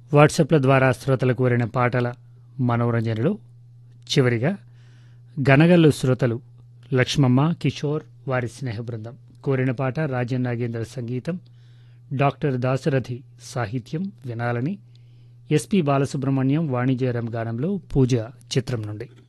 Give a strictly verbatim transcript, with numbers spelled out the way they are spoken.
వాట్సాప్ల ద్వారా శ్రోతలు కోరిన పాటల మనోరంజనలో చివరిగా గనగల్లు శ్రోతలు లక్ష్మమ్మ, కిషోర్, వారి స్నేహ బృందం కోరిన పాట రాజన్ నాగేంద్ర సంగీతం, డాక్టర్ దాశరథి సాహిత్యం వినాలని ఎస్పి బాలసుబ్రహ్మణ్యం, వాణిజ్యరం గానంలో పూజ చిత్రం నుండి.